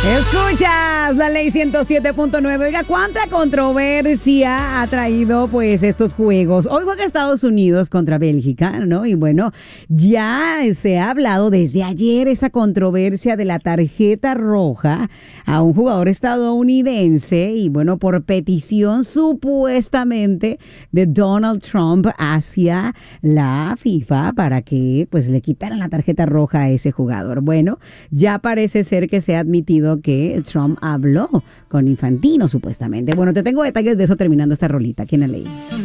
Escuchas la ley 107.9. Oiga, ¿cuánta controversia ha traído pues estos juegos? Hoy juega Estados Unidos contra Bélgica, ¿no? Y bueno, ya se ha hablado desde ayer esa controversia de la tarjeta roja a un jugador estadounidense y bueno, por petición supuestamente de Donald Trump hacia la FIFA para que pues le quitaran la tarjeta roja a ese jugador. Bueno, ya parece ser que se ha admitido que Trump habló con Infantino supuestamente. Bueno, te tengo detalles de eso terminando esta rolita aquí en la ley.